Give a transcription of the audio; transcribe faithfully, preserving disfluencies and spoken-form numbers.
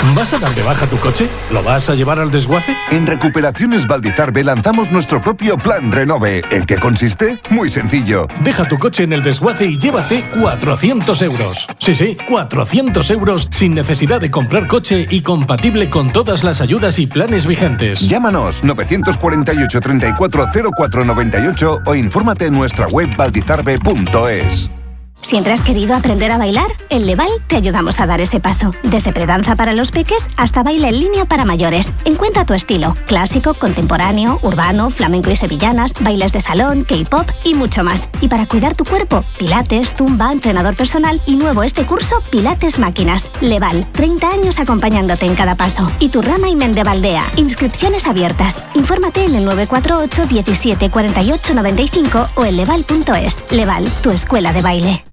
¿Vas a dar de baja tu coche? ¿Lo vas a llevar al desguace? En Recuperaciones Valdizarbe lanzamos nuestro propio Plan Renove. ¿En qué consiste? Muy sencillo. Deja tu coche en el desguace y llévate cuatrocientos euros. Sí, sí, cuatrocientos euros sin necesidad de comprar coche y compatible con todas las ayudas y planes vigentes. Llámanos novecientos cuarenta y ocho, treinta y cuatro, cero cuatro noventa y ocho o infórmate en nuestra web valdizarbe punto es. ¿Siempre has querido aprender a bailar? En Leval te ayudamos a dar ese paso. Desde predanza para los peques hasta baile en línea para mayores. Encuentra tu estilo. Clásico, contemporáneo, urbano, flamenco y sevillanas, bailes de salón, K-pop y mucho más. Y para cuidar tu cuerpo, pilates, zumba, entrenador personal y nuevo este curso, Pilates Máquinas. Leval, treinta años acompañándote en cada paso. Y tu rama y Mendevaldea. Inscripciones abiertas. Infórmate en el nueve cuatro ocho, diecisiete, cuarenta y ocho, noventa y cinco o en leval punto es. Leval, tu escuela de baile.